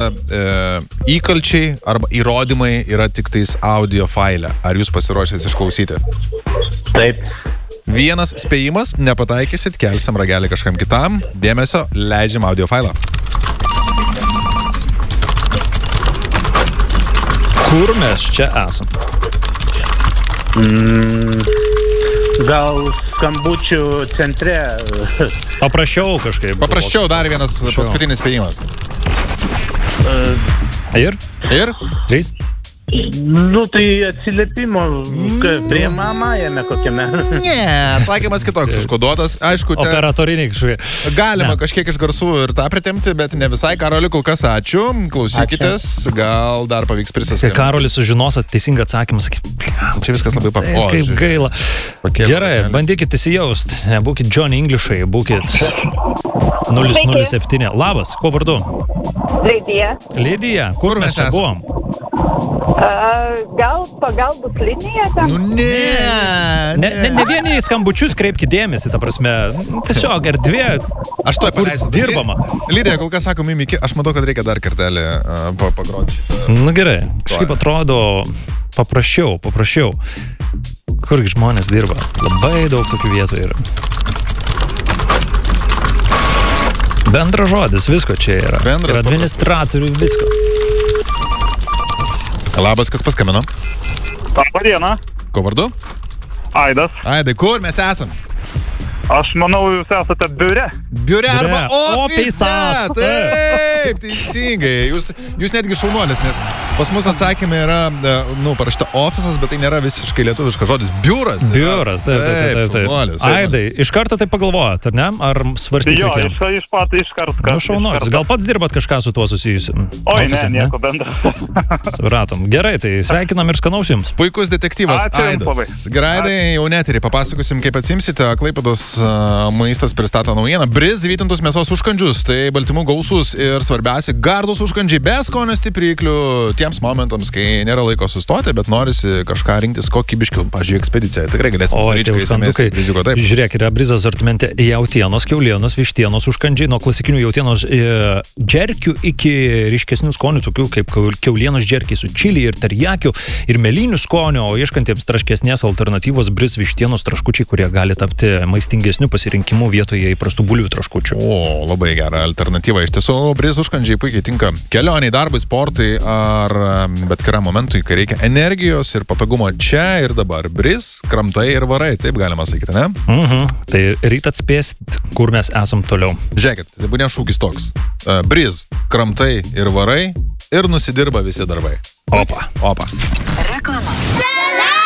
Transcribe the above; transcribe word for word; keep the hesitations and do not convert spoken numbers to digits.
e, įkalčiai arba įrodymai yra tik tais audio faile. Ar jūs pasiruošęs išklausyti? Taip. Vienas spėjimas, nepataikysit, kelsim ragelį kažkam kitam. Dėmesio, leidžiam audio failą. Kur mes čia esam? Mm, gal skambučių centre. Paprašiau kažkaip. Paprašiau, dar vienas Paprašiau. Paskutinis spėjimas. Uh, Ir? Ir? Trys? Nu, tai atsiliepimo priimamajame kokiame. Ne, atsakymas kitoks užkoduotas. Aišku, te... operatoriniai kažkokie. Galima ne. Kažkiek iš garsų ir tą pritemti, bet ne visai. Karoli, kol kas ačiū. Klausykitės, ačiū. Gal dar pavyks prisiskambinti. Kai Karolis sužinos teisingą atsakymą, sakys, čia viskas labai paprasta. Kaip gaila. Pakėlė, Gerai, pakėlė. Bandykit įsijaust. Nebūkit Johnny Englishai, būkit nulis nulis septyni. Labas, kuo vardu? Lidija. Lidija, kur, kur mes čia buvom? Uh, gal pagalbos linija ten? Nu ne, ne. Ne, ne vieni į skambučius kreipkite dėmesį, ta prasme, tiesiog erdvė, aš to paleisiu. Dirbama. Lidija, kol kas sako mimiki, aš matau, kad reikia dar kartelį uh, pagroti šitą. Nu gerai, kažkaip atrodo paprasčiau, paprasčiau. Kurgi žmonės dirba? Labai daug tokių vietų yra. Bendras žodis, visko čia yra. Bendras ir administratorių visko. Labas, kas paskambino? Labą dieną. Ko vardu? Aidas. Aidai, kur mes esam? Aš manau, jūs esate biure. Biure arba ofise. Taip, teisingai. Jūs, jūs netgi šaunuolis, nes pas mus atsakymė yra, nu, parašyta ofisas, bet tai nėra visiškai lietuviškas žodis. Biuras. Biuras, taip, taip, taip. taip, taip. Šaunuolis. Aidai, iš karto tai pagalvojat, ar ne? Ar svarstyti? Jo, iš, iš pat, iš karto. Nu, šaunuolis. Gal pats dirbat kažką su tuo susijusiu? Oi, ofise, ne, nieko bendro. Supratom. Gerai, tai sveikinam ir skanaus jums. Puikus detektyvas. Aidas. Graidai, jau neterį papasakosim, kaip atsimsite. Klaipėdos maistas pristato naujieną. Briz vytintus mėsos užkandžius. Tai baltymų gausus ir svarbiausia gardus užkandžiai be skonio stipriklių tiems momentams, kai nėra laiko sustoti, bet norisi kažką rinktis kokybiškiau. Pavyzdžiui, ekspedicija. Tikrai galėsim paryčkai įsimesti. Žiūrėk, yra Brizas asortimente jautienos, kiaulienos, vištienos užkandžiai, nuo klasikinių jautienos e, džerkių iki ryškesnių skonių, tokių kaip kiaulienos džerkiai su čili ir terjakiu ir melinių skonio, o ieškantiems traškesnės alternatyvos Briz vištienos traškučiai, kurie gali tapti maistingesnių pasirinkimų vietoje įprastų bulvių traškučių. O, labai gera alternatyva. Iš tiesų, Briz užkandžiai puikiai tinka kelioniai, darbui, sportui ar bet kuriam momentui, kai reikia energijos ir patogumo čia ir dabar. Briz, kramtai ir varai, taip galima sakyti, ne? Mhm. Tai ryt atspės, kur mes esam toliau. Žiūrėkit, tai būnė šūkis toks. Uh, Briz, kramtai ir varai ir nusidirba visi darbai. Opa. Opa. Reklama.